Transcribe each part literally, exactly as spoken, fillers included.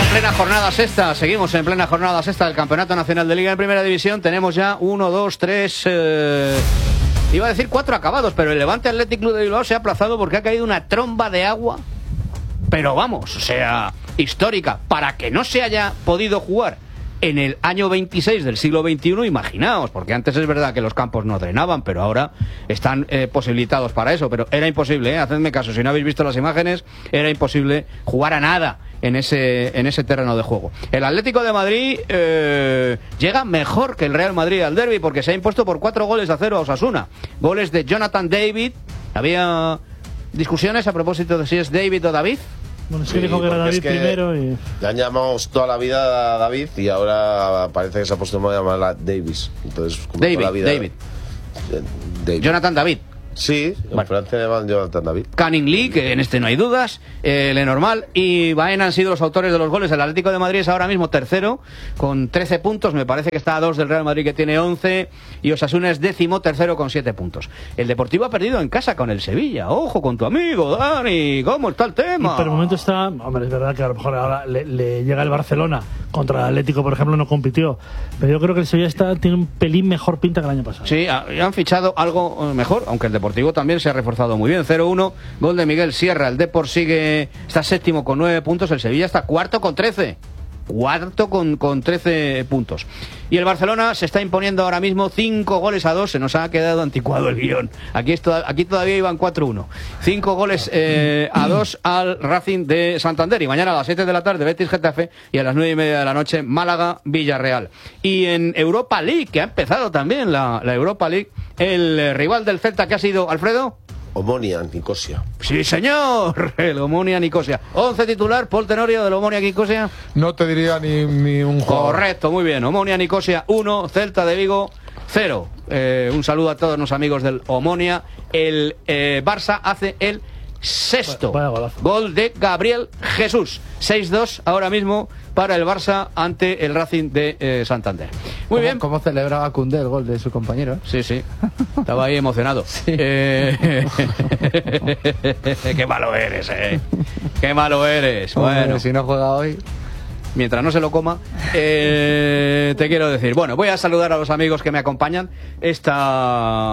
plena jornada sexta, seguimos en plena jornada sexta del Campeonato Nacional de Liga en Primera División. Tenemos ya uno, dos, tres, eh, iba a decir cuatro acabados, pero el Levante Athletic Club de Bilbao se ha aplazado porque ha caído una tromba de agua, pero vamos, o sea, histórica, para que no se haya podido jugar en el año veintiséis del siglo veintiuno, imaginaos, porque antes es verdad que los campos no drenaban, pero ahora están eh, posibilitados para eso, pero era imposible, ¿eh? Hacedme caso, si no habéis visto las imágenes, era imposible jugar a nada en ese, en ese terreno de juego. El Atlético de Madrid eh, llega mejor que el Real Madrid al derbi, porque se ha impuesto por cuatro goles a cero a Osasuna. Goles de Jonathan David. Había discusiones a propósito de si es David o David. Bueno, es que sí, dijo que era David es que primero y... Le han llamado toda la vida a David y ahora parece que se ha puesto a llamar a Davis. Entonces, como David, toda la vida, David. eh, David. Jonathan David. Sí, en Bueno. Francia llaman Jonathan David. Canning Lee, que en este no hay dudas, eh, Lenormand y Baena han sido los autores de los goles. El Atlético de Madrid es ahora mismo tercero con trece puntos, me parece que está a dos del Real Madrid, que tiene once, y Osasuna es décimo tercero con siete puntos. El Deportivo ha perdido en casa con el Sevilla. Ojo con tu amigo, Dani, ¿cómo está el tema? Y por el momento está, hombre, es verdad que a lo mejor ahora le, le llega el Barcelona, contra el Atlético por ejemplo no compitió, pero yo creo que el Sevilla está, tiene un pelín mejor pinta que el año pasado. Sí, han fichado algo mejor, aunque el Deportivo también se ha reforzado muy bien. cero uno, gol de Miguel Sierra. El Depor sigue, está séptimo con nueve puntos. El Sevilla está cuarto con trece. Cuarto con, con trece puntos. Y el Barcelona se está imponiendo ahora mismo cinco goles a dos. Se nos ha quedado anticuado el guión. Aquí, esto, aquí todavía iban cuatro uno. cinco goles eh, a dos al Racing de Santander. Y mañana a las siete de la tarde Betis Getafe. Y a las nueve y media de la noche Málaga Villarreal. Y en Europa League, que ha empezado también la, la Europa League, el eh, rival del Celta, que ha sido, Alfredo. Omonia, Nicosia. Sí, señor, el Omonia Nicosia. once titular, Paul Tenorio del Omonia Nicosia. No te diría ni, ni un jugador. Correcto, muy bien. Omonia Nicosia uno, Celta de Vigo cero. Eh, un saludo a todos los amigos del Omonia. El eh, Barça hace el sexto Vaya golazo. gol de Gabriel Jesús. seis dos ahora mismo para el Barça ante el Racing de eh, Santander. Muy ¿Cómo, bien. ¿Cómo celebraba Koundé el gol de su compañero? Sí, sí. Estaba ahí emocionado. Eh... Qué malo eres, eh. Qué malo eres. Bueno, Bueno, si no juega hoy... mientras no se lo coma, eh, te quiero decir. Bueno, voy a saludar a los amigos que me acompañan esta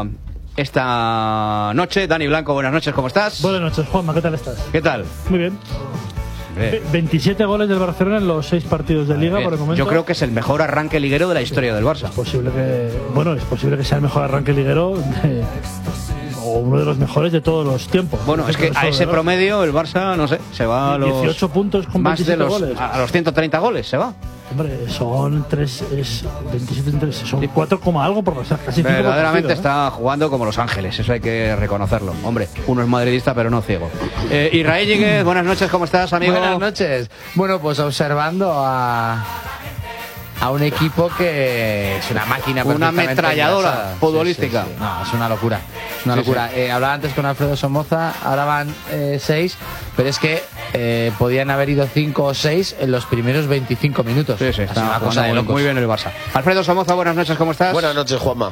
esta noche. Dani Blanco, buenas noches, ¿cómo estás? Buenas noches, Juanma, ¿qué tal estás? ¿Qué tal? Muy bien. Eh, veintisiete goles del Barcelona en los seis partidos de Liga eh, por el momento. Yo creo que es el mejor arranque liguero de la historia del Barça. Es posible que, bueno, es posible que sea el mejor arranque liguero de, o uno de los mejores de todos los tiempos. Bueno, es que a ese promedio el Barça, no sé, se va a los dieciocho puntos con más de veintisiete los goles. a los ciento treinta goles, se va. Hombre, son tres, es veintisiete en tres, son cuatro coma algo por pasar, casi cinco por Verdaderamente partido, ¿eh? está jugando como Los Ángeles, eso hay que reconocerlo. Hombre, uno es madridista pero no ciego. Eh, Israel Ñíguez, buenas noches, ¿cómo estás, amigo? Buenas noches. Bueno, pues observando a... a un equipo que es una máquina, una perfectamente ametralladora engrasada. futbolística. Sí, sí, sí. No, es una locura, es una Sí, locura. sí. Eh, hablaba antes con Alfredo Somoza, ahora van eh, seis, pero es que eh, podían haber ido cinco o seis en los primeros veinticinco minutos. Sí, sí, Ha sido está una cosa de jugando locos. muy bien el Barça. Alfredo Somoza, buenas noches, ¿cómo estás? Buenas noches, Juanma.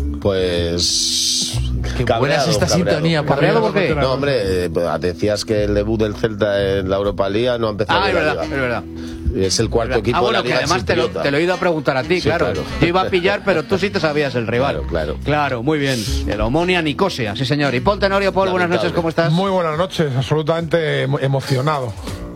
Pues... Qué buena es esta sintonía, por ¿Cabreado Dios. por qué? No, hombre, eh, decías que el debut del Celta en la Europa League no ha empezado Ah, es en la verdad, Liga. es verdad. Es el cuarto equipo Ah, bueno, de que la Liga además te lo, chipriota. te lo he ido a preguntar a ti, Sí, claro. claro. Yo iba a pillar, pero tú sí te sabías el rival. Claro, claro. Claro, muy bien. El Omonia Nicosia, sí señor. Y Paul Tenorio, Paul, buenas Lamentable. noches, ¿cómo estás? Muy buenas noches, absolutamente emo- emocionado.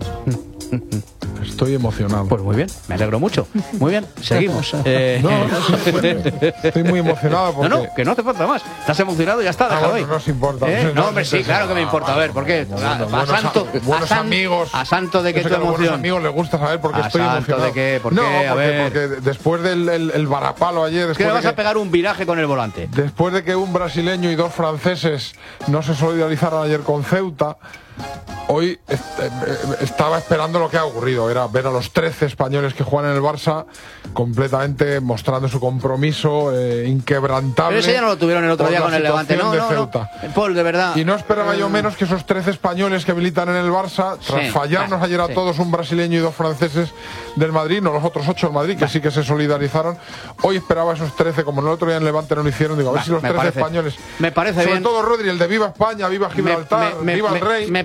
Estoy emocionado. Pues muy bien, me alegro mucho. Muy bien, seguimos. Eh, No, estoy muy emocionado porque... No, no, que no hace falta más. Estás emocionado, ya está, Ah, déjalo bueno, ahí. no os importa. ¿Eh? No, No, no hombre, sí, interesa. claro que me importa. A ver, ¿por qué? A, a buenos, santo, buenos a san- amigos. a santo de Yo que sé tu que a los buenos emoción. amigos les gusta saber por qué ¿A estoy santo emocionado. de qué? ¿Por no, qué? A porque, ver. porque después del el, el varapalo ayer, Es que después le de vas a que, pegar un viraje con el volante. después de que un brasileño y dos franceses no se solidarizaron ayer con Ceuta, hoy est- eh, eh, estaba esperando lo que ha ocurrido, era ver a los trece españoles que juegan en el Barça completamente mostrando su compromiso eh, inquebrantable. Pero ese ya no lo tuvieron el otro por día la con el Levante. No, situación de no, no. Ceuta. Paul, de verdad. Y no esperaba yo menos que esos trece españoles que militan en el Barça, tras Sí, fallarnos ah, ayer a sí. todos, un brasileño y dos franceses del Madrid, no los otros ocho del Madrid, que sí que se solidarizaron. Hoy esperaba a esos trece, como el otro día en Levante no lo hicieron, digo, a ver Bah, si los me trece parece- españoles. me parece sobre bien. todo Rodri, el de Viva España, Viva Gibraltar, me, me- Viva me- el Rey. me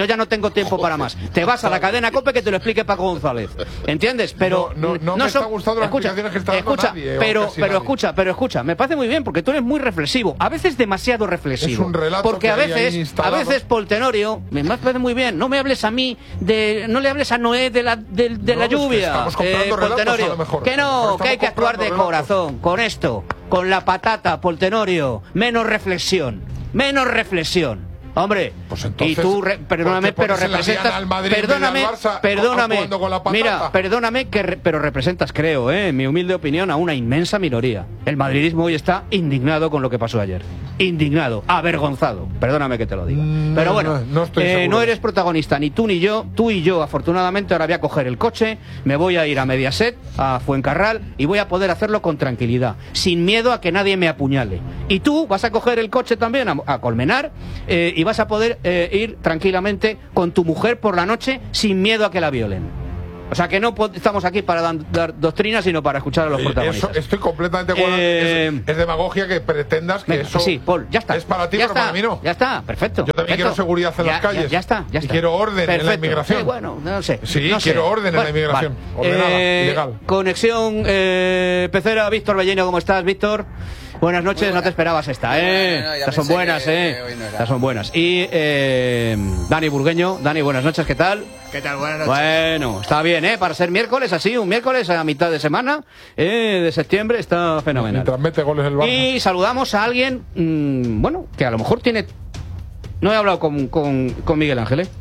Yo ya no tengo tiempo para más. Te vas a la cadena COPE que te lo explique Paco González. ¿Entiendes? Pero no, no, no me son, está gustando las escucha, explicaciones que está dando escucha, nadie, o pero, casi pero nadie. escucha, pero escucha, me parece muy bien porque tú eres muy reflexivo, a veces demasiado reflexivo. Es un relato porque que a hay ahí veces, a instalado. veces Paul Tenorio, me parece muy bien, no me hables a mí de, no le hables a Noé de la, de, de No, la es que lluvia. estamos comprando Paul relatos, Tenorio. a lo mejor. Que A lo no, mejor que hay que estamos actuar de comprando corazón, con esto, con la patata, Paul Tenorio, menos reflexión, menos reflexión. Hombre, Pues entonces, y tú, re, perdóname, ¿por qué pero pones en la representas, diana al Madrid en vez de al perdóname, Barça, perdóname, jugando con la patata? mira, perdóname, que re, pero representas, creo, eh, en mi humilde opinión, a una inmensa minoría. El madridismo hoy está indignado con lo que pasó ayer, indignado, avergonzado, perdóname que te lo diga. Mm, Pero bueno, no, no estoy eh, seguro. no eres protagonista, ni tú ni yo, tú y yo, afortunadamente, ahora voy a coger el coche, me voy a ir a Mediaset, a Fuencarral, y voy a poder hacerlo con tranquilidad, sin miedo a que nadie me apuñale. Y tú vas a coger el coche también a, a Colmenar, eh, y vas a poder eh, ir tranquilamente con tu mujer por la noche sin miedo a que la violen. O sea que no estamos aquí para dar, dar doctrina, sino para escuchar a los Eh, protagonistas. Eso, estoy completamente de acuerdo. Eh, es, es demagogia que pretendas que Venga, eso sí, Paul, ya está. es para ti, ya pero está, para mí no. Ya está, perfecto. Yo también perfecto. quiero seguridad en Ya- las calles. Ya, ya está, ya Y está. quiero orden en la Perfecto. inmigración. Sí, bueno, no sé. Sí, no sé. quiero orden en la inmigración. Ordenada, ilegal. Conexión eh, pecera, Víctor Bellino, ¿cómo estás, Víctor? Buenas noches, Buena. no te esperabas esta, ¿eh? No, no, no, ya Estas son pensé buenas, que ¿eh? hoy no era. Estas son buenas. Y eh, Dani Burgueño. Dani, buenas noches, ¿qué tal? ¿Qué tal? Buenas noches. Bueno, está bien, ¿eh? Para ser miércoles, así, un miércoles a mitad de semana eh, de septiembre, está fenomenal. Mientras mete goles el Barça. Y saludamos a alguien, mmm, bueno, que a lo mejor tiene... No he hablado con, con, con Miguel Ángel, ¿eh?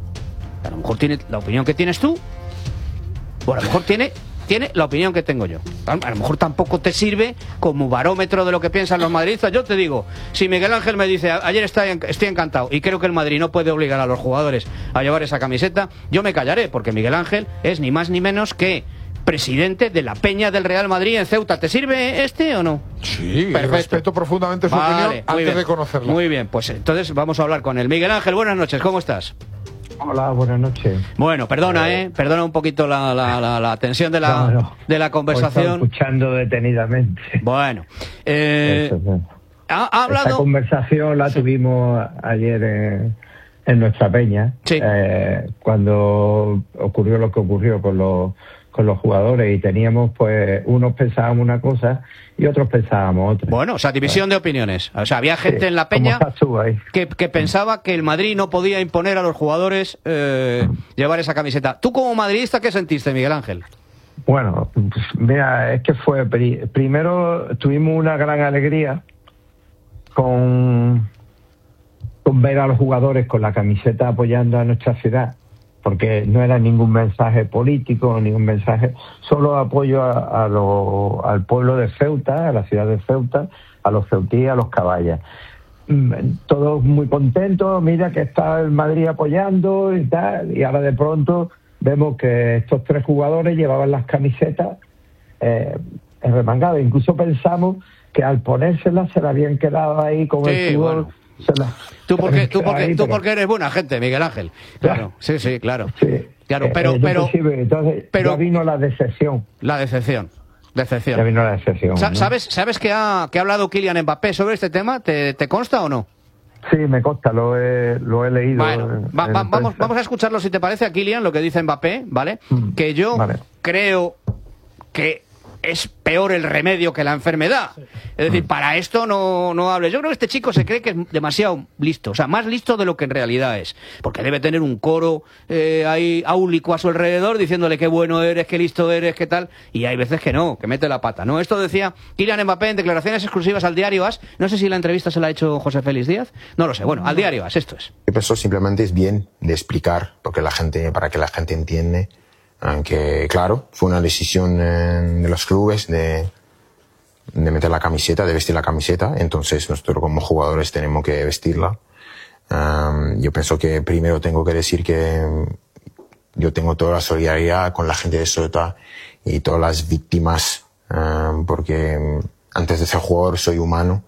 A lo mejor tiene la opinión que tienes tú, o a lo mejor tiene, tiene la opinión que tengo yo. A lo mejor tampoco te sirve como barómetro de lo que piensan los madridistas. Yo te digo, si Miguel Ángel me dice, ayer estoy, estoy encantado y creo que el Madrid no puede obligar a los jugadores a llevar esa camiseta, yo me callaré, porque Miguel Ángel es ni más ni menos que presidente de la Peña del Real Madrid en Ceuta. ¿Te sirve este o no? Sí, Perfecto. respeto profundamente su Vale, opinión muy antes bien. de conocerla. Muy bien, pues entonces vamos a hablar con él. Miguel Ángel, buenas noches, ¿cómo estás? Hola, buenas noches. Bueno, perdona, ¿eh? Perdona un poquito la, la, la, la tensión de la, No, no. de la Os conversación. estaba escuchando detenidamente. Bueno, eh, Eso, bueno. ha, ha Esta hablado... conversación la tuvimos ayer en, en nuestra peña, Sí. eh, cuando ocurrió lo que ocurrió con los con los jugadores y teníamos, pues, unos pensábamos una cosa y otros pensábamos otra. Bueno, o sea, división de opiniones. O sea, había gente Sí, en la como Peña estás tú ahí. que, que pensaba que el Madrid no podía imponer a los jugadores eh, llevar esa camiseta. ¿Tú como madridista qué sentiste, Miguel Ángel? Bueno, pues, mira, es que fue... pri- primero tuvimos una gran alegría con, con ver a los jugadores con la camiseta apoyando a nuestra ciudad, porque no era ningún mensaje político, ningún mensaje, solo apoyo a, a lo- al pueblo de Ceuta, a la ciudad de Ceuta, a los ceutíes, a los caballas. Mm, Todos muy contentos, mira que está el Madrid apoyando y tal, y ahora de pronto vemos que estos tres jugadores llevaban las camisetas eh, remangadas. Incluso pensamos que al ponérselas se la habían quedado ahí con Sí, el sudor. bueno. se la- Tú se la porque, habían tú quedado porque, ahí, tú pero- porque eres buena gente, Miguel Ángel. Claro, sí, sí, claro. Sí. Claro, Eh, pero, eh, pero inclusive, entonces pero- ya vino la decepción. la decepción. Ya Decepción. vino la decepción. Sa- ¿no? ¿Sabes, sabes que, ha, que ha hablado Kylian Mbappé sobre este tema? ¿Te, te consta o no? Sí, me consta, lo he, lo he leído. Bueno, en- va- en va- vamos, prensa. vamos a escucharlo si te parece a Kylian, lo que dice Mbappé, ¿vale? Mm, Que yo vale. creo que es peor el remedio que la enfermedad. Es decir, para esto no, no hables. Yo creo que este chico se cree que es demasiado listo, o sea, más listo de lo que en realidad es. Porque debe tener un coro eh, ahí áulico a su alrededor diciéndole qué bueno eres, qué listo eres, qué tal. Y hay veces que no, que mete la pata, ¿no? Esto decía Kylian Mbappé en declaraciones exclusivas al diario AS. No sé si la entrevista se la ha hecho José Félix Díaz. No lo sé. Bueno, al diario AS, esto es. Yo pienso simplemente es bien de explicar porque la gente, para que la gente entiende, aunque claro, fue una decisión eh, de los clubes de, de meter la camiseta, de vestir la camiseta, entonces nosotros como jugadores tenemos que vestirla. Um, yo pienso que primero tengo que decir que yo tengo toda la solidaridad con la gente de Ceuta y todas las víctimas, um, porque antes de ser jugador soy humano.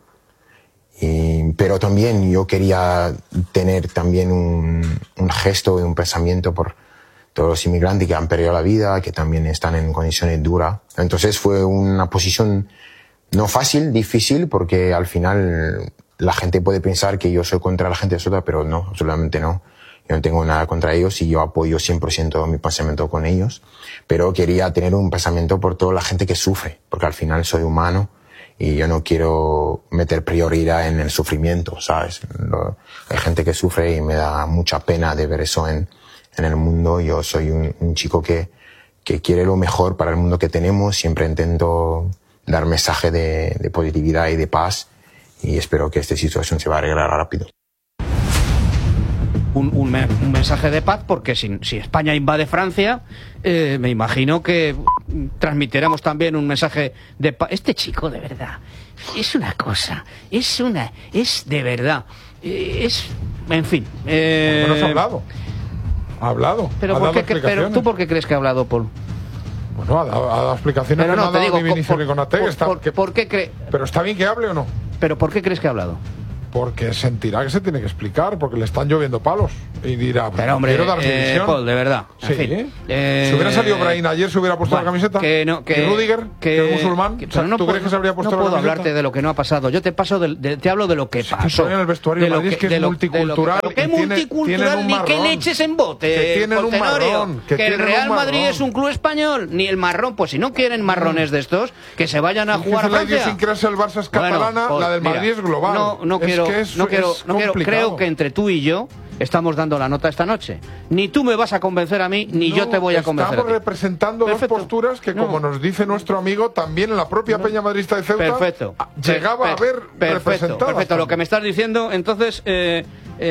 Y, pero también yo quería tener también un, un gesto y un pensamiento por todos los inmigrantes que han perdido la vida, que también están en condiciones duras. Entonces fue una posición no fácil, difícil, porque al final la gente puede pensar que yo soy contra la gente de Ceuta, pero no, absolutamente no. yo no tengo nada contra ellos y yo apoyo cien por ciento mi pensamiento con ellos, pero quería tener un pensamiento por toda la gente que sufre, porque al final soy humano y yo no quiero meter prioridad en el sufrimiento, ¿sabes? Lo, hay gente que sufre y me da mucha pena de ver eso en, en el mundo. Yo soy un, un chico que, que quiere lo mejor para el mundo que tenemos, siempre intento dar mensaje de, de positividad y de paz y espero que esta situación se va a arreglar rápido. Un, un, me, un mensaje de paz, porque si, si España invade Francia, eh, me imagino que transmitiremos también un mensaje de paz. Este chico, de verdad, es una cosa, es una, es de verdad, eh, es, en fin. Eh, Bueno, has hablado. Ha hablado. Pero, ha ¿por dado qué, pero ¿tú por qué crees que ha hablado, Paul? Bueno, ha dado, ha dado explicaciones Pero que no, no ha te dado digo, ni Vinicius por- ni Konaté, que por- está- por- que- ¿por qué cree? Pero ¿está bien que hable o no? ¿Pero por qué crees que ha hablado? Porque sentirá que se tiene que explicar, porque le están lloviendo palos. Y dirá, pues, Pero hombre, quiero dar mi eh, visión. Paul, de verdad. En Sí. fin, eh, Si hubiera salido Brahim ayer, ¿se hubiera puesto bueno, la camiseta? Que no, que, ¿Y Rudiger, que, es musulmán? que- O sea, pero no ¿Tú puedo- crees que se habría puesto no la puedo camiseta? hablarte de lo que no ha pasado. Yo te paso de, de- te hablo de lo que Sí, que pasó. estoy en el vestuario de lo Madrid, que es de lo- multicultural de lo que- ¿Qué y tiene- multicultural? tienen un Ni qué marrón. leches en bote. Que tienen un Paul Tenorio. marrón, que Que el tienen un Real Madrid marrón. es un club español. Ni el marrón. Pues si no quieren marrones de estos, que se vayan a Es que jugar a si la Francia. idiosincrasia del Barça es Bueno, catalana, Paul, la del mira, Madrid es global. No, no Es quiero, que es- no quiero, es no quiero. complicado. Creo que entre tú y yo estamos dando la nota esta noche. Ni tú me vas a convencer a mí, ni No, yo te voy a convencer. Estamos a ti. representando Perfecto. dos posturas que, No. como nos dice nuestro amigo, también en la propia Peña Madrista de Ceuta Perfecto. llegaba Per- a ver perfecto, representadas. perfecto. Lo que me estás diciendo, entonces, eh,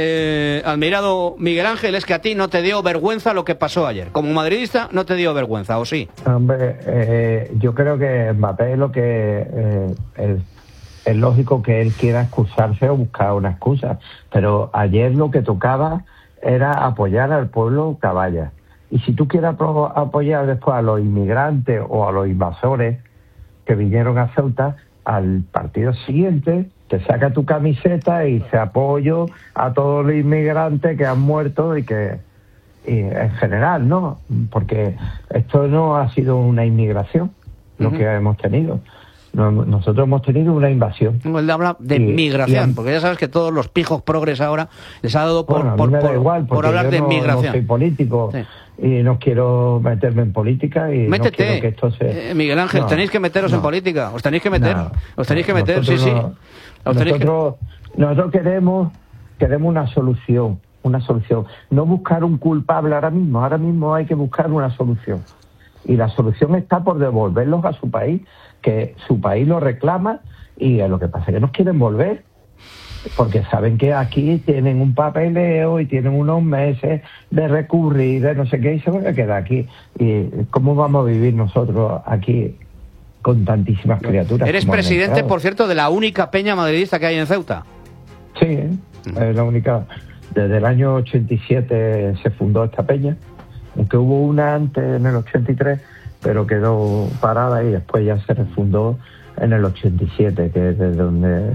eh, admirado Miguel Ángel, es que a ti no te dio vergüenza lo que pasó ayer. Como madridista, no te dio vergüenza, ¿o sí? Hombre, eh, yo creo que Mbappé lo que eh, es, es lógico que él quiera excusarse o buscar una excusa, pero ayer lo que tocaba era apoyar al pueblo caballa. Y si tú quieres apro- apoyar después a los inmigrantes o a los invasores que vinieron a Ceuta, al partido siguiente te saca tu camiseta y se apoyo a todos los inmigrantes que han muerto y que y en general, ¿no? Porque esto no ha sido una inmigración lo Ujú. que hemos tenido. No- nosotros hemos tenido una invasión. Él habla de Y- migración, y- porque ya sabes que todos los pijos progres ahora les ha dado por, Bueno, a mí por, me da por- igual, por porque hablar yo de no, migración. no soy político Sí. y no quiero meterme en política y no Métete, quiero que esto se... eh, Miguel Ángel, No, tenéis que meteros en no. política, os tenéis que meter, No, os tenéis que meter, sí, nosotros sí. no- Os tenéis que- nosotros, nosotros queremos, queremos una solución, una solución. No buscar un culpable ahora mismo, ahora mismo hay que buscar una solución. Y la solución está por devolverlos a su país, que su país lo reclama y lo que pasa es que nos quieren volver. Porque saben que aquí tienen un papeleo y tienen unos meses de recurrir, de no sé qué, y se van a quedar aquí. ¿Y cómo vamos a vivir nosotros aquí con tantísimas criaturas? Eres como han presidente, entrado? por cierto, de la única peña madridista que hay en Ceuta. Sí, ¿eh? es la única. Desde el año ochenta y siete se fundó esta peña, aunque hubo una antes en el ochenta y tres, pero quedó parada y después ya se refundó en el ochenta y siete, que es desde donde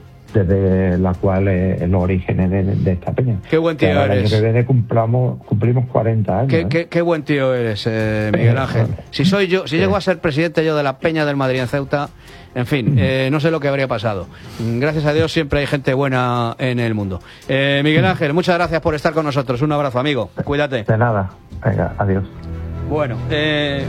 desde la cual es los orígenes de, de esta peña. Qué buen tío Que ahora el eres. año que viene cumplamos, cumplimos cuarenta años. Qué, ¿eh? qué- qué buen tío eres, eh, Miguel Ángel. Si soy yo, si Sí. llego a ser presidente yo de la Peña del Madrid en Ceuta, en fin, eh, no sé lo que habría pasado. Gracias a Dios siempre hay gente buena en el mundo. Eh, Miguel Ángel, muchas gracias por estar con nosotros. Un abrazo, amigo. Cuídate. De nada. Venga, adiós. Bueno, eh,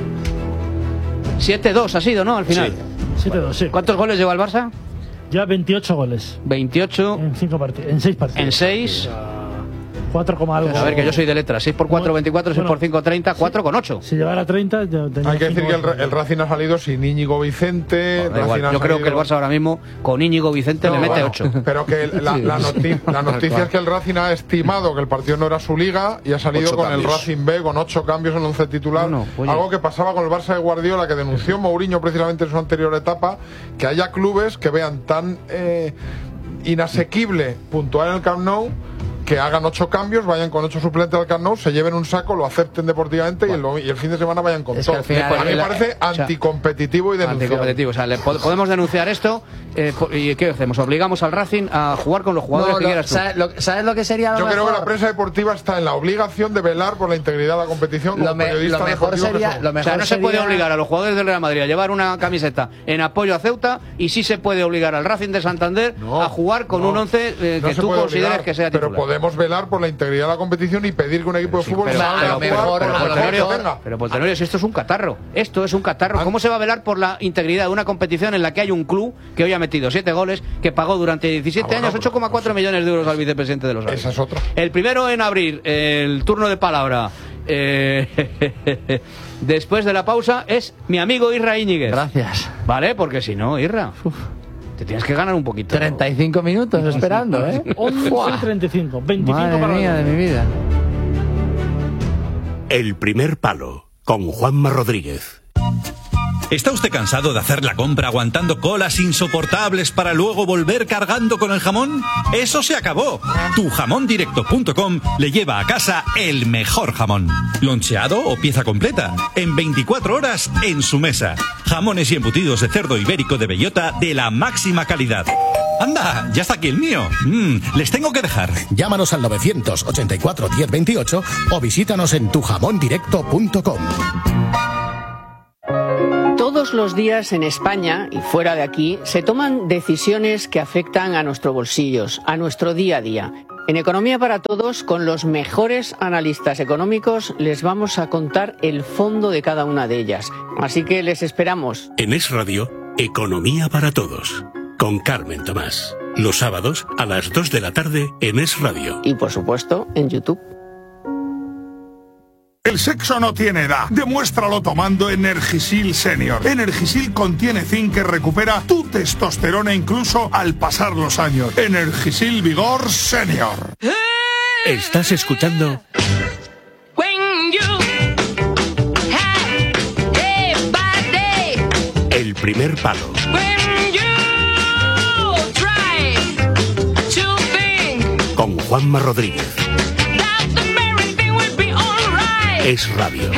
siete dos ha sido, ¿no? Al final. siete dos, sí. ¿Cuántos goles lleva el Barça? Ya veintiocho goles veintiocho en cinco partidos, en seis partidos. en seis. cuatro coma algo. A ver, que yo soy de letras. seis por cuatro, veinticuatro, seis por Bueno, cinco, treinta, cuatro con ocho. Si llegara a treinta, ya tenía Hay que decir cinco que el, goles. el Racing ha salido sin Íñigo Vicente. Da igual. Racing ha Yo creo que el salido- Barça ahora mismo con Íñigo Vicente No, le mete bueno, ocho. Pero que la, la noti- la noticia es que el Racing ha estimado que el partido no era su liga y ha salido Ocho con el cambios. Racing B con ocho cambios en el once titular. Bueno, oye. Algo que pasaba con el Barça de Guardiola, que denunció Mourinho precisamente en su anterior etapa, que haya clubes que vean tan eh, inasequible puntuar en el Camp Nou, que hagan ocho cambios, vayan con ocho suplentes al Camp Nou, se lleven un saco, lo acepten deportivamente y, el, domi- y el fin de semana vayan con Es que todo. al final- a mí me la- parece o sea, anticompetitivo y denunciable. Anticompetitivo. O sea, le po- podemos denunciar esto. eh, po- ¿Y qué hacemos? ¿Obligamos al Racing a jugar con los jugadores No, que lo- quieras tú? ¿sabes, lo, ¿Sabes lo que sería lo Yo mejor? creo que la prensa deportiva está en la obligación de velar por la integridad de la competición como Lo, me- periodistas lo mejor deportivos que sería, son. lo O mejor sea, no se puede sería- obligar a los jugadores del Real Madrid a llevar una camiseta en apoyo a Ceuta y sí se puede obligar al Racing de Santander No, a jugar con no, un once eh, no que se tú puede consideres obligar, que sea titular. Pero podemos velar por la integridad de la competición y pedir que un equipo de Sí, fútbol pero, salga pero, a jugar pero, con pero, lo mejor Tenorio, que tenga. pero, por Tenorio, si esto es un catarro, esto es un catarro. ¿Cómo se va a velar por la integridad de una competición en la que hay un club que hoy ha metido siete goles, que pagó durante diecisiete Ah, bueno, años ocho coma cuatro millones de euros al vicepresidente de los árbitros? Esa es otra. El primero en abrir el turno de palabra eh, después de la pausa es mi amigo Isra Íñiguez. Gracias. Vale, porque si no, Isra, te tienes que ganar un poquito. treinta y cinco minutos esperando, ¿eh? once y treinta y cinco, veinticinco Madre para mía los- de mi vida. El primer palo, con Juanma Rodríguez. ¿Está usted cansado de hacer la compra aguantando colas insoportables para luego volver cargando con el jamón? ¡Eso se acabó! tu jamón directo punto com le lleva a casa el mejor jamón. Loncheado o pieza completa, en veinticuatro horas en su mesa. Jamones y embutidos de cerdo ibérico de bellota de la máxima calidad. ¡Anda! ¡Ya está aquí el mío! Mm, les tengo que dejar. Llámanos al novecientos ochenta y cuatro diez veintiocho o visítanos en tu jamón directo punto com. Todos los días en España y fuera de aquí se toman decisiones que afectan a nuestros bolsillos, a nuestro día a día. En Economía para Todos, con los mejores analistas económicos, les vamos a contar el fondo de cada una de ellas. Así que les esperamos. En Es Radio, Economía para Todos, con Carmen Tomás. Los sábados a las dos de la tarde en Es Radio. Y por supuesto, en YouTube. El sexo no tiene edad. Demuéstralo tomando Energisil Senior. Energisil contiene zinc que recupera tu testosterona incluso al pasar los años. Energisil Vigor Senior. Estás escuchando El primer palo. Con Juanma Rodríguez. Es Radio.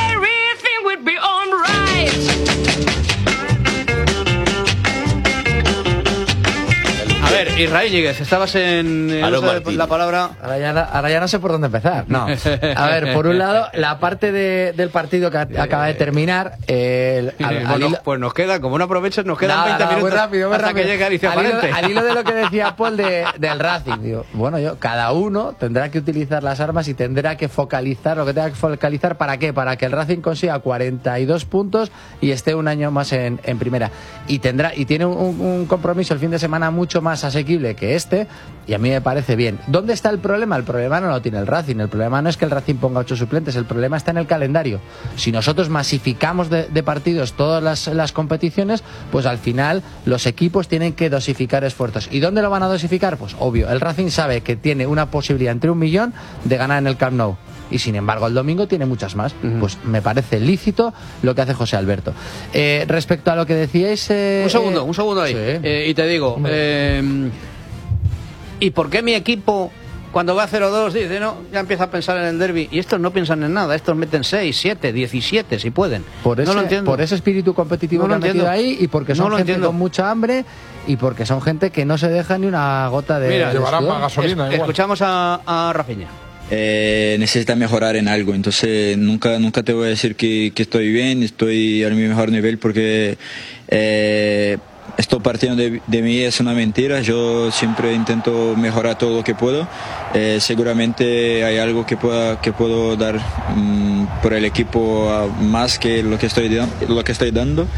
A ver, Israel Íñiguez, estabas en el Aló, uso de Martín. la palabra. Ahora ya, ahora ya no sé por dónde empezar. No. A ver, por un lado, la parte de- del partido que a- acaba de terminar. eh, el- al- al Bueno, hilo- pues nos queda, como no aproveches, nos quedan Nada, veinte nada, minutos muy rápido, muy hasta rápido. que llegue Alicia al, hilo, Parente. al hilo de lo que decía Paul de, del Racing, digo, bueno, yo, cada uno tendrá que utilizar las armas y tendrá que focalizar lo que tenga que focalizar. ¿Para qué? Para que el Racing consiga cuarenta y dos puntos y esté un año más en, en primera. Y tendrá y tiene un, un compromiso el fin de semana mucho más asequible que este, y a mí me parece bien. ¿Dónde está el problema? El problema no lo tiene el Racing. El problema no es que el Racing ponga ocho suplentes, el problema está en el calendario. Si nosotros masificamos de, de partidos todas las, las competiciones, pues al final los equipos tienen que dosificar esfuerzos. ¿Y dónde lo van a dosificar? Pues obvio, el Racing sabe que tiene una posibilidad entre un millón de ganar en el Camp Nou. Y sin embargo el domingo tiene muchas más. Uh-huh. Pues me parece lícito lo que hace José Alberto. Eh, respecto a lo que decíais... Eh, un segundo, eh, un segundo ahí. sí. Eh, y te digo, eh, ¿y por qué mi equipo, cuando va a cero dos, dice, no, ya empieza a pensar en el derbi? Y estos no piensan en nada, estos meten seis, siete, diecisiete si pueden. Por ese, no lo entiendo. por ese espíritu competitivo No que lo han metido entiendo. ahí y porque No son lo gente entiendo. con mucha hambre y porque son gente que no se deja ni una gota de... Mira, de llevarán sudor. más gasolina Es- igual. escuchamos a, a Rafinha. Eh, necesita mejorar en algo, entonces nunca nunca te voy a decir que, que estoy bien, estoy a mi mejor nivel porque eh, estos partidos de, de mí es una mentira. Yo siempre intento mejorar todo lo que puedo. Eh, seguramente hay algo que pueda que puedo dar mm, por el equipo ah, más que lo que estoy da- lo que estoy dando,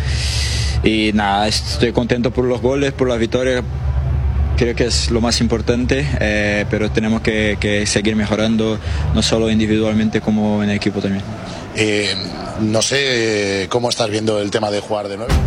y nada, estoy contento por los goles, por la victoria. Creo que es lo más importante, eh, pero tenemos que, que seguir mejorando, no solo individualmente como en equipo también. Eh, no sé eh, cómo estás viendo el tema de jugar de nuevo.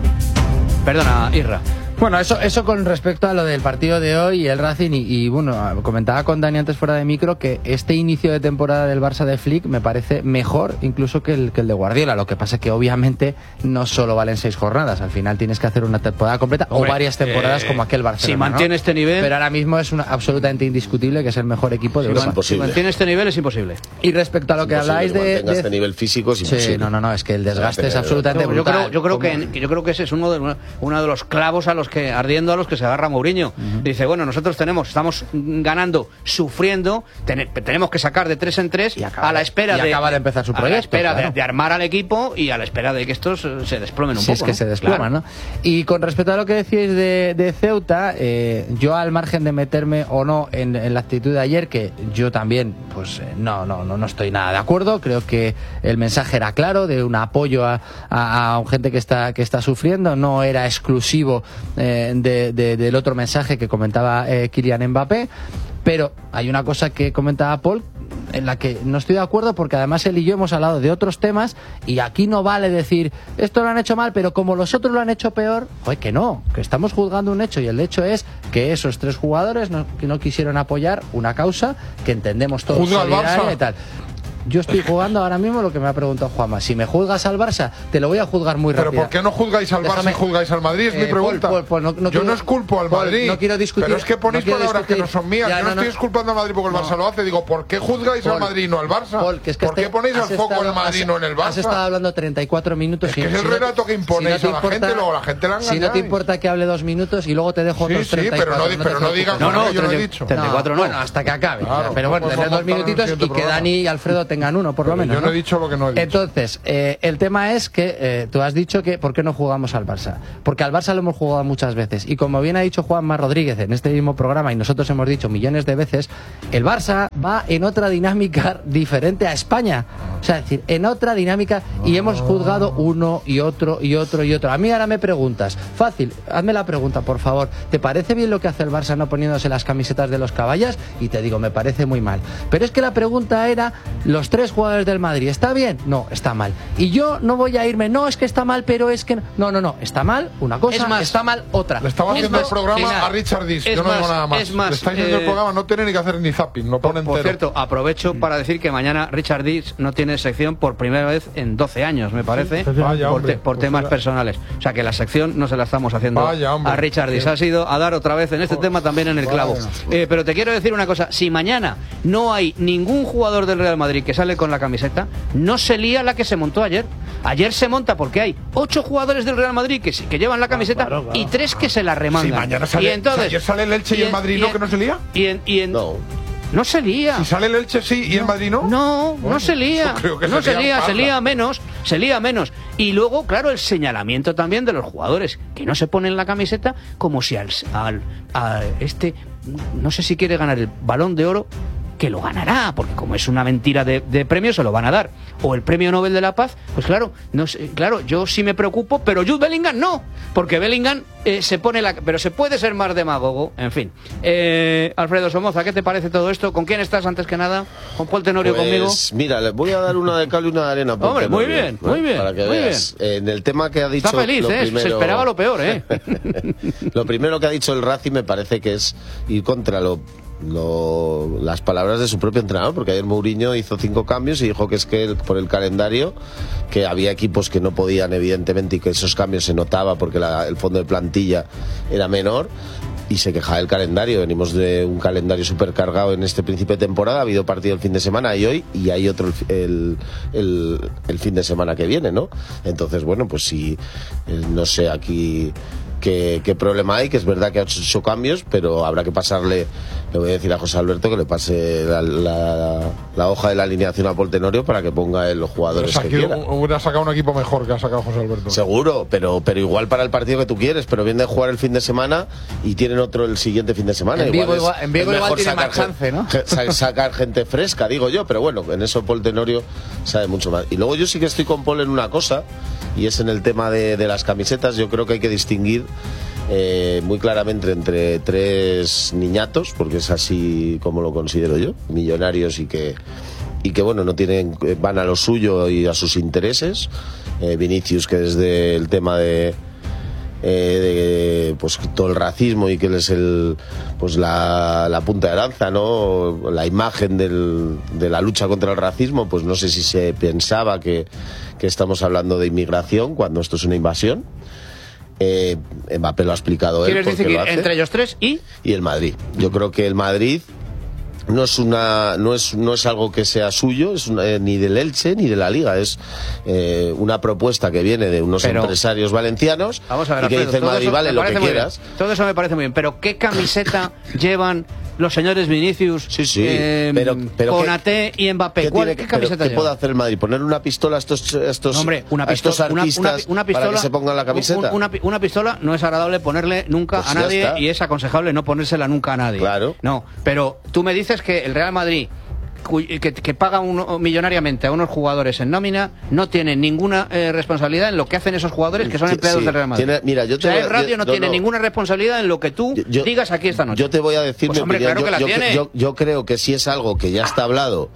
Perdona, Irra. Bueno, eso, eso con respecto a lo del partido de hoy y el Racing y, y, bueno, comentaba con Dani antes fuera de micro que este inicio de temporada del Barça de Flick me parece mejor incluso que el, que el de Guardiola. Lo que pasa es que obviamente no solo valen seis jornadas, al final tienes que hacer una temporada completa Hombre, o varias temporadas eh, como aquel Barcelona. si mantiene ¿no? este nivel- Pero ahora mismo es una, absolutamente indiscutible que es el mejor equipo de Si, Europa. man- si mantiene este nivel es imposible. Y respecto a lo que Imposible habláis que de, mantenga de- este nivel físico es imposible. Sí, no, no, no, es que el desgaste Pero- es absolutamente Yo, yo brutal. creo, yo creo que Como- yo creo que ese es uno de uno de los clavos a los los que ardiendo a los que se agarra Mourinho. Uh-huh. Dice, bueno, nosotros tenemos, estamos ganando, sufriendo, ten, tenemos que sacar de tres en tres acaba, a la espera y de acaba de empezar su proyecto, a la espera claro. de, de armar al equipo y a la espera de que estos se desplomen un si poco. Es que ¿no? se desploman, claro. ¿no? Y con respecto a lo que decíais de, de Ceuta, eh, yo al margen de meterme o no en, en la actitud de ayer, que yo también, pues eh, no, no, no, no estoy nada de acuerdo. Creo que el mensaje era claro de un apoyo a, a, a gente que está que está sufriendo, no era exclusivo eh, de, de, del otro mensaje que comentaba eh, Kylian Mbappé. Pero hay una cosa que comentaba Paul en la que no estoy de acuerdo, porque además él y yo hemos hablado de otros temas y aquí no vale decir esto lo han hecho mal, pero como los otros lo han hecho peor, pues que no, que estamos juzgando un hecho y el hecho es que esos tres jugadores no, que no quisieron apoyar una causa que entendemos todos Juzga al Barça y tal. Yo estoy jugando ahora mismo lo que me ha preguntado Juanma. Si me juzgas al Barça, te lo voy a juzgar muy rápido. ¿Pero por qué no juzgáis al Déjame, Barça y juzgáis al Madrid? Es eh, mi pregunta. Paul, Paul, Paul, no, no yo quiero, no esculpo al Madrid. Paul, no quiero discutir. Pero es que ponéis no palabras discutir. que no son mías. Ya, yo no, no estoy esculpando al Madrid porque no. el Barça lo hace. Digo, ¿por qué juzgáis Paul, al Madrid y no al Barça? Paul, que es que ¿Por qué este, ponéis al foco estado, al Madrid y no en el Barça? Has estado hablando treinta y cuatro minutos. Es y, que es el si relato no, que imponéis si no a la importa, gente, luego la gente la engañáis. Si no te importa que hable dos minutos y luego te dejo sí, otros sí, treinta y cuatro. pero no, pero no digas no, no, yo lo he dicho. treinta y cuatro no. Bueno, hasta que acabe. Claro, pero bueno, pues tener dos minutitos y que Dani y Alfredo tengan uno, por lo menos. Yo no he dicho lo que no he dicho. Entonces, eh, el tema es que eh, tú has dicho que ¿por qué no jugamos al Barça? Porque al Barça lo hemos jugado muchas veces. Y como bien ha dicho Juanma Rodríguez en este mismo programa, y nosotros hemos dicho millones de veces, el Barça va en otra dinámica diferente a España. O sea, es decir, en otra dinámica, y hemos juzgado uno y otro y otro y otro. A mí ahora me preguntas, fácil, hazme la pregunta, por favor. ¿Te parece bien lo que hace el Barça no poniéndose las camisetas de los caballas? Y te digo, me parece muy mal. Pero es que la pregunta era, los tres jugadores del Madrid, ¿está bien? No, está mal. Y yo no voy a irme, no, es que está mal, pero es que... No, no, no, no. está mal una cosa, es más, está mal otra. Le estamos haciendo más, el programa final, a Richard Dis, yo no más, digo nada más. Es más Le estáis haciendo eh, el programa, no tiene ni que hacer ni zapping, no pone por, por entero. cierto, aprovecho para decir que mañana Richard Dis no tiene sección por primera vez en doce años, me parece, Sí, vaya, por, hombre, te, por pues temas era... personales. O sea que la sección no se la estamos haciendo Vaya, hombre, a Richard Dis. Ha sido a dar otra vez en este oh, tema también en el clavo. vaya. Eh, pero te quiero decir una cosa, si mañana no hay ningún jugador del Real Madrid que sale con la camiseta, no se lía la que se montó ayer. Ayer se monta porque hay ocho jugadores del Real Madrid que, que llevan la camiseta, claro, claro, y tres que se la remangan. Si mañana sale, y entonces, ayer sale el Elche y, y el Madrid, y ¿no? En, que no se lía. Y en, y en, no. No se lía. Si sale el Elche sí y no, el Madrid no. No, bueno, no se lía. Creo que no se, se lía, parla. se lía menos, se lía menos. Y luego, claro, el señalamiento también de los jugadores que no se ponen la camiseta como si al, al a este, no sé si quiere ganar el Balón de Oro, que lo ganará, porque como es una mentira de, de premio, se lo van a dar. O el Premio Nobel de la Paz, pues claro, no sé, claro, yo sí me preocupo, pero Jude Bellingham no, porque Bellingham eh, se pone la... Pero se puede ser más demagogo, en fin. Eh, Alfredo Somoza, ¿qué te parece todo esto? ¿Con quién estás antes que nada? ¿Con Paul Tenorio pues, conmigo? Mira, les voy a dar una de cal y una de arena. Hombre, muy bien, muy bien. Para que muy veas. bien. En el tema que ha dicho... Está feliz, lo ¿eh? primero, Se esperaba lo peor, ¿eh? Lo primero que ha dicho el Racing me parece que es ir contra lo... Lo, las palabras de su propio entrenador, porque ayer Mourinho hizo cinco cambios y dijo que es que el, por el calendario, que había equipos que no podían evidentemente y que esos cambios se notaba porque la, el fondo de plantilla era menor, y se quejaba del calendario. Venimos de un calendario supercargado en este principio de temporada, ha habido partido el fin de semana y hoy, y hay otro el, el, el, el fin de semana que viene, ¿no? Entonces, bueno, pues si eh, no sé aquí qué, qué problema hay, que es verdad que ha hecho cambios, pero habrá que pasarle, le voy a decir a José Alberto que le pase la, la, la hoja de la alineación a Paul Tenorio para que ponga en los jugadores o sea, que quiera. Hubiera sacado un equipo mejor que ha sacado José Alberto. Seguro, pero, pero igual para el partido que tú quieres, pero viene de jugar el fin de semana y tienen otro el siguiente fin de semana. En igual Vigo es, igual, en Vigo es igual tiene más gente, chance, ¿no? Sa sacar gente fresca, digo yo, pero bueno, en eso Paul Tenorio sabe mucho más. Y luego yo sí que estoy con Paul en una cosa, y es en el tema de, de las camisetas. Yo creo que hay que distinguir Eh, muy claramente entre tres niñatos, porque es así como lo considero yo, millonarios y que y que bueno, no tienen, van a lo suyo y a sus intereses. eh, Vinicius, que desde el tema de, eh, de pues todo el racismo y que él es el pues la, la punta de lanza, ¿no? La imagen del, de la lucha contra el racismo, pues no sé si se pensaba que, que estamos hablando de inmigración cuando esto es una invasión. Eh, Mbappé lo ha explicado él. ¿Quieres decir que entre ellos tres y? Y el Madrid. Yo creo que el Madrid no es una no es no es algo que sea suyo, es una, eh, ni del Elche ni de la Liga, es eh, una propuesta que viene de unos pero, empresarios valencianos vamos a ver, y que Alfredo, dicen Madrid vale lo que quieras. Bien. Todo eso me parece muy bien, pero ¿qué camiseta llevan los señores Vinicius, sí, sí, eh, pero, pero Konaté y Mbappé? ¿Qué, ¿Cuál, tiene, ¿qué camiseta ¿Qué puede hacer el Madrid? ¿Poner una pistola a estos, estos, no, hombre, una a estos pistola, artistas una, una, una pistola, para que se pongan la camiseta? Una, una, una pistola no es agradable ponerle nunca pues a nadie está. y es aconsejable no ponérsela nunca a nadie. Claro. No, pero tú me dices que el Real Madrid, Que, que paga uno, millonariamente a unos jugadores en nómina, no tiene ninguna eh, responsabilidad en lo que hacen esos jugadores que son empleados sí, del Real Madrid. Tiene, mira, yo te o sea, voy, el radio yo, no, no tiene no. ninguna responsabilidad en lo que tú yo, digas aquí esta noche. Yo te voy a decir pues, mi hombre, opinión. claro que la yo, tiene. Yo, yo creo que si es algo que ya está hablado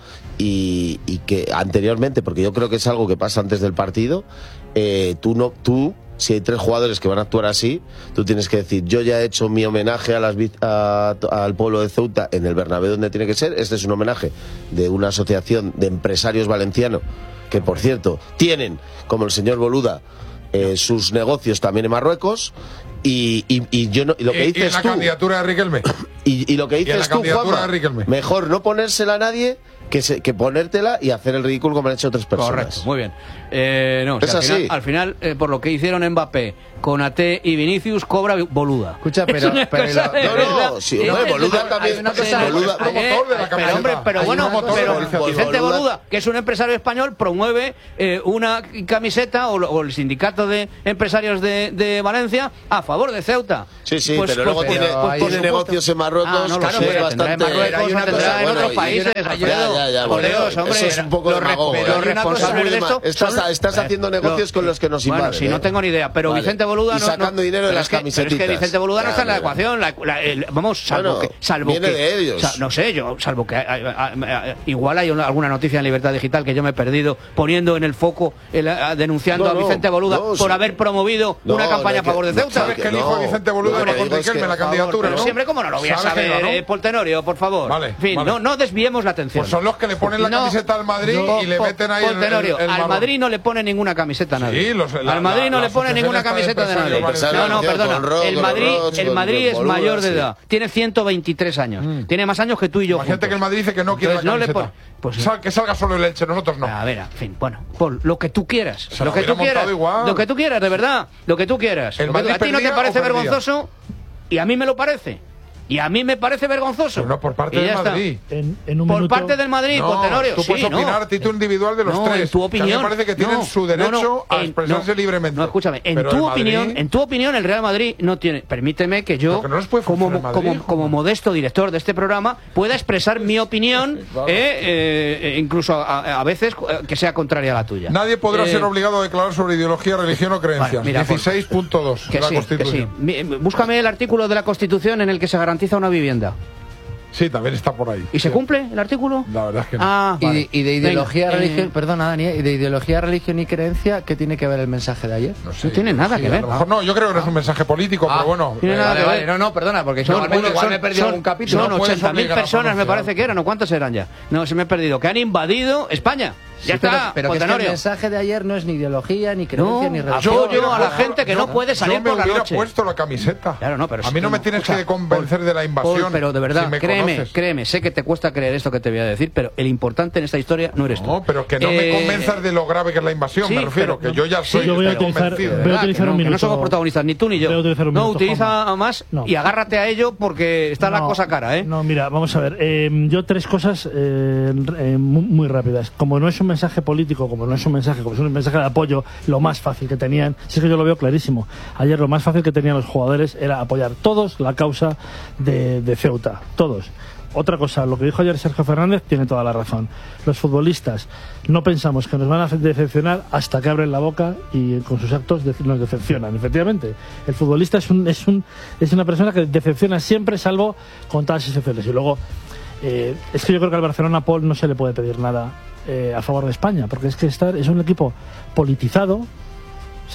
y, y que anteriormente, porque yo creo que es algo que pasa antes del partido, eh, tú no tú si hay tres jugadores que van a actuar así, tú tienes que decir, yo ya he hecho mi homenaje a las, a, al pueblo de Ceuta en el Bernabéu donde tiene que ser. Este es un homenaje de una asociación de empresarios valencianos que, por cierto, tienen, como el señor Boluda, eh, sus negocios también en Marruecos. Y, y, y yo no, y lo que y, dices y en la tú, candidatura de Riquelme. Y, y lo que dices y en la tú, candidatura Juanma, de Riquelme. mejor no ponérsela a nadie que, se, que ponértela y hacer el ridículo como han hecho otras personas. Correcto, muy bien. Eh, no, es o sea, así. Al final, al final eh, por lo que hicieron Mbappé, Konaté y Vinicius, cobra Boluda. Escucha, pero... pero cosa lo, no, no, no, sí, hombre, Boluda también... Una cosa, Boluda, es promotor de la pero, hombre, pero bueno, pero Vicente Boluda, Boluda, que es un empresario español, promueve eh, una camiseta o, o el sindicato de empresarios de, de Valencia a favor de Ceuta. Sí, sí, pues, pero pues, luego pero, tiene, pues, tiene negocios en Marruecos, ah, no, claro, sé, que es bastante... En Marruecos, una tendrá cosa, en bueno, otros y, países, ya, Alfredo, ya, ya, por bueno, Dios, hombre, eso es un poco los, demagogo, pero los ¿eh? responsables de esto estás, son, estás haciendo negocios lo, con los que nos invaden. Bueno, si no tengo ni idea, pero vale. Vicente Boluda y no... sacando no, dinero de las es que, camisetitas. Pero es que Vicente Boluda no está en la ecuación, la, la, el, vamos, salvo bueno, que... Salvo viene que, de ellos. O sea, no sé, yo, salvo que... A, a, a, igual hay una, alguna noticia en Libertad Digital que yo me he perdido poniendo en el foco, el, a, denunciando no, no, a Vicente Boluda no, por sí. haber promovido no, una campaña a favor de Ceuta. ¿Sabes qué dijo Vicente Boluda con Riquelme en la candidatura? Pero ¿no? siempre, ¿cómo no lo voy a saber, eh, Paul Tenorio, por favor? Vale, en fin, vale. no, no desviemos la atención. Pues son los que le ponen la no, camiseta al Madrid no, y le meten ahí Paul Tenorio, el, el, el al Madrid no le pone ninguna camiseta a nadie. Sí, los, la, al Madrid la, no la, le pone ninguna camiseta de nadie. No, no, perdona. El Madrid, el Madrid es mayor de edad. Tiene ciento veintitrés años. Mm. Tiene más años que tú y yo. Imagínate que el Madrid dice que no quiere Entonces, la camiseta. No pues, Sal, que salga solo el Elche, nosotros no. A ver, en fin, bueno, Paul, lo que tú quieras. Se lo que tú quieras. Igual. Lo que tú quieras, de verdad. Lo que tú quieras. El Madrid a ti no te parece perdía. vergonzoso y a mí me lo parece. Y a mí me parece vergonzoso. Pues no, por parte del Madrid. En, en un por minuto... parte del Madrid, no, Paul Tenorio. Tú puedes sí, opinar no. a título individual de los no, tres. En tu opinión. Que a mí me parece que tienen no, su derecho no, no, a en, expresarse no, libremente. No, escúchame. En Pero tu, Madrid... opinión, en tu opinión, el Real Madrid no tiene. Permíteme que yo, no como, Madrid, como, como modesto director de este programa, pueda expresar mi opinión, claro. eh, eh, incluso a, a veces que sea contraria a la tuya. Nadie podrá eh, ser obligado a declarar sobre ideología, religión o creencias. Vale, dieciséis punto dos de la sí, Constitución. Que sí. Búscame el artículo de la Constitución en el que se garantiza una vivienda. Sí, también está por ahí. ¿Y se sí. cumple el artículo? La verdad es que no. Ah, y, vale. de, y de ideología, Venga, religión, eh... perdona Dani, y de ideología, religión y creencia, ¿qué tiene que ver el mensaje de ayer? No, sé, no tiene nada sí, que ver. A lo mejor no, yo creo que no es un mensaje político, ah, pero bueno. Tiene eh, nada vale, que vale, ver. no, no, perdona, porque Son, igual, igual son, me he perdido son, algún capítulo. Son no puedes ochenta mil obligar a personas, me pronunciar. parece que eran, ¿o cuántas eran ya? No, se me he perdido. Que han invadido España. Ya Sí, pero, está, pero que es que el Tenorio. mensaje de ayer no es ni ideología, ni creencia, No, ni religión. apoyo a la gente que yo, no puede salir yo me por la hubiera noche. puesto la camiseta. Claro, no, pero a mí no me tienes escucha, que convencer Paul, de la invasión. Paul, pero de verdad, si me créeme, conoces. créeme, sé que te cuesta creer esto que te voy a decir, pero el importante en esta historia no eres tú. No, pero que no eh, me convenzas de lo grave que es la invasión, sí, me refiero, pero, que yo ya soy sí, yo voy a estoy utilizar, convencido. voy a utilizar no, un que minuto. no somos protagonistas, ni tú ni yo. Voy a utilizar un no, minuto, utiliza Juanma. más No. y agárrate a ello porque está no, la cosa cara, ¿eh? No, mira, vamos a ver. Eh, yo tres cosas eh, eh, muy, muy rápidas. Como no es un mensaje político, como no es un mensaje, como es un mensaje de apoyo, lo más fácil que tenían, si es que yo lo veo clarísimo. Ayer lo más fácil que tenían los jugadores era apoyar todos la causa de, de Ceuta, todos. Otra cosa, lo que dijo ayer Sergio Fernández tiene toda la razón. Los futbolistas no pensamos que nos van a decepcionar hasta que abren la boca y con sus actos nos decepcionan. Efectivamente, el futbolista es, un, es, un, es una persona que decepciona siempre, salvo con todas las excepciones. Y luego, eh, es que yo creo que al Barcelona, Paul, no se le puede pedir nada eh, a favor de España, porque es que estar, es un equipo politizado. O sea,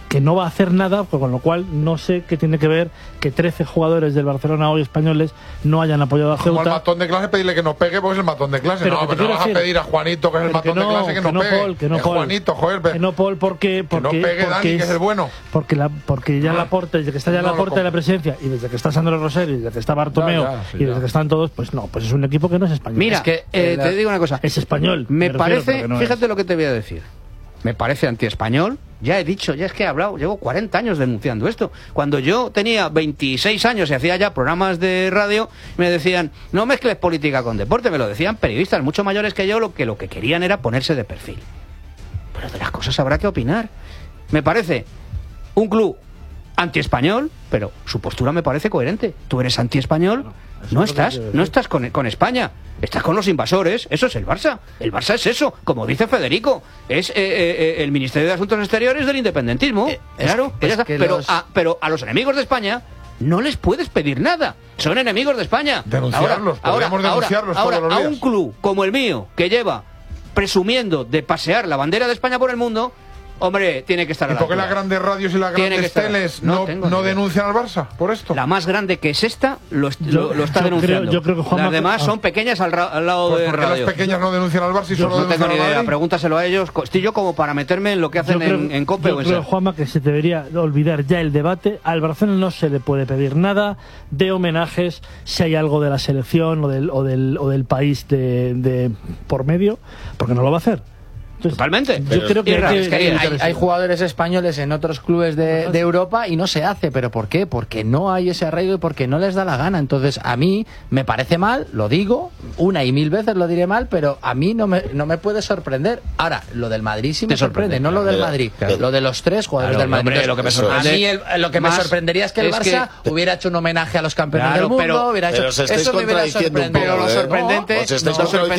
que no va a hacer nada, con lo cual no sé qué tiene que ver que trece jugadores del Barcelona hoy españoles no hayan apoyado a Ceuta. Como el matón de clase, pedirle que no pegue porque es el matón de clase. Pero no, que pero no vas decir, a pedir a Juanito, que es el matón que no, de clase, que, que no, no pegue. Paul, que no es Paul. Juanito, joder. Que no Paul, porque, porque, que no pegue porque Dani, es, que es el bueno. Porque, la, porque ya Ah. Laporte, desde que está ya No, Laporte lo de la presidencia, y desde que está Sandro Rosell, y desde que está Bartomeu, Ya, ya, sí, y desde ya. que están todos, pues no, pues es un equipo que no es español. Mira, es que, eh, eh, te digo una cosa. Es español. Me, me refiero, parece, pero que no fíjate es. lo que te voy a decir. Me parece antiespañol. Ya he dicho, ya es que he hablado, llevo cuarenta años denunciando esto. Cuando yo tenía veintiséis años y hacía ya programas de radio, me decían, no mezcles política con deporte. Me lo decían periodistas mucho mayores que yo, lo que, lo que querían era ponerse de perfil. Pero de las cosas habrá que opinar. Me parece un club antiespañol, pero su postura me parece coherente. Tú eres antiespañol, no estás, no estás con, con España. Estás con los invasores, eso es el Barça. El Barça es eso, como dice Federico. Es eh, eh, el Ministerio de Asuntos Exteriores del independentismo. Eh, claro, pues ya está. Pero, los... a, pero a los enemigos de España no les puedes pedir nada. Son enemigos de España. Denunciarlos, ahora, podríamos ahora, denunciarlos ahora, todos los ahora días. a un club como el mío, que lleva presumiendo de pasear la bandera de España por el mundo, hombre, tiene que estar a ¿Y la por qué altura. las grandes radios y las Tiene que grandes estar- teles no no, tengo no ni idea. denuncian al Barça por esto? La más grande que es esta lo, est- Yo- lo, lo está yo denunciando. creo- yo creo que Juanma- Las demás ah. son pequeñas al, ra- al lado Pues de ¿por qué radio. las pequeñas no denuncian al Barça y solo No tengo denuncian ni al idea, Madrid? pregúntaselo a ellos. Estoy yo como para meterme en lo que hacen Yo creo, en, en COPE yo o en creo, SER. Juanma, que se debería olvidar ya el debate. Al Barcelona no se le puede pedir nada de homenajes si hay algo de la selección o del, o del, o del país de, de por medio, porque no lo va a hacer. Entonces, Totalmente. Yo creo que, Irra, hay, es que, que Hay, hay jugadores españoles en otros clubes de, de Europa y no se hace, pero ¿por qué? Porque no hay ese arraigo y porque no les da la gana. Entonces a mí me parece mal, lo digo, una y mil veces lo diré mal, pero a mí no me, no me puede sorprender. Ahora, lo del Madrid sí me Te sorprende, sorprende, no lo del claro. Madrid, Claro. lo de los tres jugadores Claro, del Madrid. hombre, Entonces, lo que me eso a sorprende mí el- lo que me más sorprendería es que el es Barça que- hubiera hecho un homenaje a los campeones Claro, del mundo, pero- hubiera hecho pero os estáis eso me hubiera contradiciendo un sorprendido. poco, Pero lo ¿eh? sorprendente, Os estáis lo sorprendente